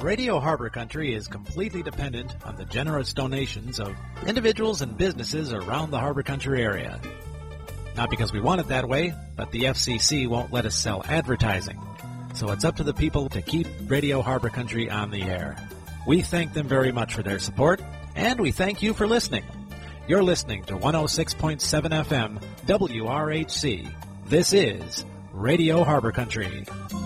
Radio Harbor Country is completely dependent on the generous donations of individuals and businesses around the Harbor Country area. Not because we want it that way, but the FCC won't let us sell advertising. So it's up to the people to keep Radio Harbor Country on the air. We thank them very much for their support, and we thank you for listening. You're listening to 106.7 FM WRHC. This is Radio Harbor Country.